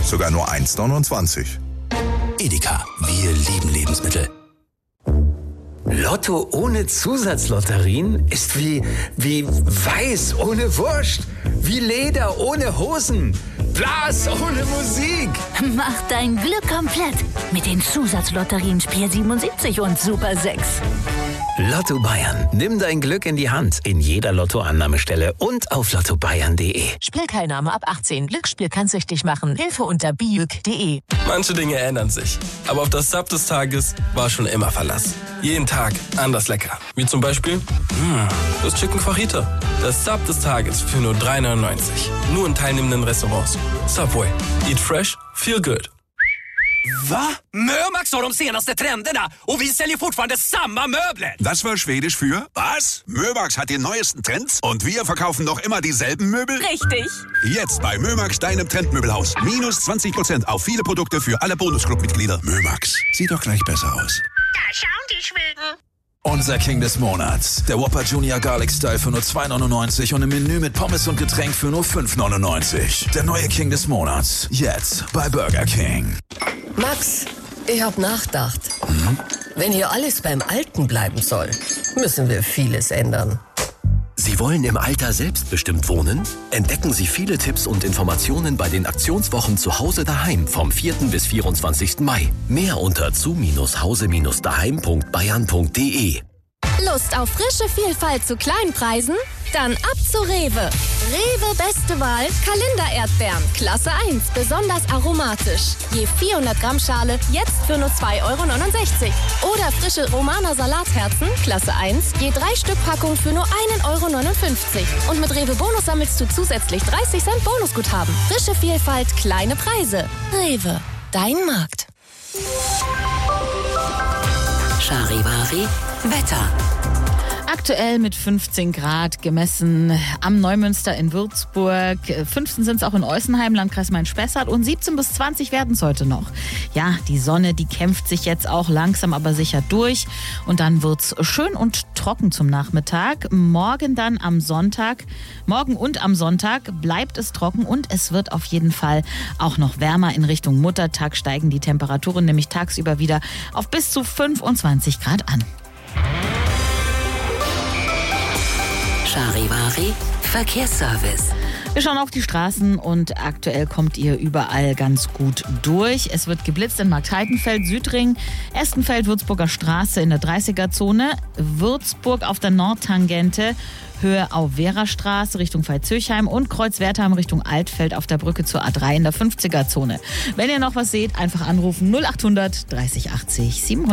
Sogar nur 1,29. Edeka, wir lieben Lebensmittel. Lotto ohne Zusatzlotterien ist wie Weiß ohne Wurst, wie Leder ohne Hosen, Blas ohne Musik. Mach dein Glück komplett mit den Zusatzlotterien Spiel 77 und Super 6. Lotto Bayern. Nimm dein Glück in die Hand. In jeder Lottoannahmestelle und auf lottobayern.de. Spielteilnahme ab 18. Glücksspiel kann süchtig machen. Hilfe unter biück.de. Manche Dinge ändern sich. Aber auf das Sub des Tages war schon immer Verlass. Jeden Tag anders lecker. Wie zum Beispiel das Chicken Fajita. Das Sub des Tages für nur 3,99. Nur in teilnehmenden Restaurants. Subway. Eat fresh, feel good. Va? Mömax har de senaste trenderna och vi säljer fortfarande samma möbler. Das war Schwedisch für was? Mömax hat die neuesten Trends und wir verkaufen noch immer dieselben Möbel? Richtig. Jetzt bei Mömax, deinem Trendmöbelhaus. Minus 20% auf viele Produkte für alle Bonusclub-Mitglieder. Mömax, sieht doch gleich besser aus. Da schauen die Schweden. Unser King des Monats. Der Whopper Junior Garlic Style für nur 2,99 und im Menü mit Pommes und Getränk für nur 5,99. Der neue King des Monats. Jetzt bei Burger King. Max, ich hab nachgedacht. Wenn hier alles beim Alten bleiben soll, müssen wir vieles ändern. Sie wollen im Alter selbstbestimmt wohnen? Entdecken Sie viele Tipps und Informationen bei den Aktionswochen zu Hause daheim vom 4. bis 24. Mai. Mehr unter zu-hause-daheim.bayern.de. Lust auf frische Vielfalt zu kleinen Preisen? Dann ab zu Rewe. Rewe beste Wahl, Kalendererdbeeren, Klasse 1, besonders aromatisch. Je 400 Gramm Schale, jetzt für nur 2,69 €. Oder frische Romaner Salatherzen, Klasse 1, je 3 Stück Packung für nur 1,59 €. Und mit Rewe Bonus sammelst du zusätzlich 30 Cent Bonusguthaben. Frische Vielfalt, kleine Preise. Rewe, dein Markt. Charivari Wetter. Aktuell mit 15 Grad gemessen am Neumünster in Würzburg. 15 sind es auch in Eusenheim, Landkreis Main-Spessart. Und 17 bis 20 werden es heute noch. Ja, die Sonne, die kämpft sich jetzt auch langsam, aber sicher durch. Und dann wird es schön und trocken zum Nachmittag. Morgen und am Sonntag bleibt es trocken. Und es wird auf jeden Fall auch noch wärmer. In Richtung Muttertag steigen die Temperaturen nämlich tagsüber wieder auf bis zu 25 Grad an. Charivari Verkehrsservice. Wir schauen auf die Straßen und aktuell kommt ihr überall ganz gut durch. Es wird geblitzt in Marktheidenfeld, Südring, Estenfeld, Würzburger Straße in der 30er-Zone, Würzburg auf der Nordtangente, Höhe Auwera-Straße Richtung Veitshöchheim und Kreuzwertheim Richtung Altfeld auf der Brücke zur A3 in der 50er-Zone. Wenn ihr noch was seht, einfach anrufen 0800 30 80 700.